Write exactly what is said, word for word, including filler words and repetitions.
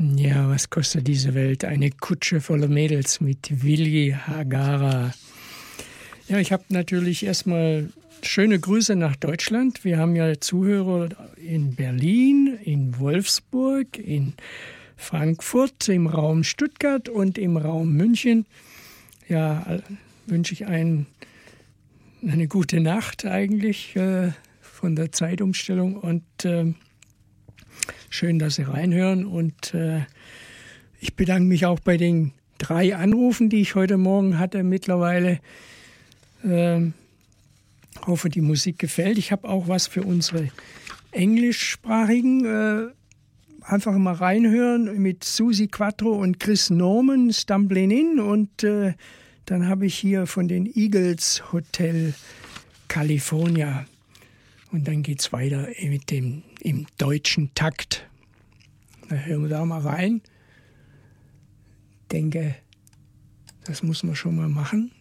Ja, was kostet diese Welt? Eine Kutsche voller Mädels mit Willi Hagara. Ja, ich habe natürlich erstmal schöne Grüße nach Deutschland. Wir haben ja Zuhörer in Berlin, in Wolfsburg, in Frankfurt, im Raum Stuttgart und im Raum München. Ja, wünsche ich einen, eine gute Nacht eigentlich äh, von der Zeitumstellung und äh, schön, dass Sie reinhören. Und äh, ich bedanke mich auch bei den drei Anrufen, die ich heute Morgen hatte mittlerweile. Äh, hoffe, die Musik gefällt. Ich habe auch was für unsere englischsprachigen. Äh, einfach mal reinhören mit Susi Quattro und Chris Norman, Stumbling In. Und äh, dann habe ich hier von den Eagles Hotel California. Und dann geht es weiter mit dem im deutschen Takt. Da hören wir da mal rein. Ich denke, das muss man schon mal machen.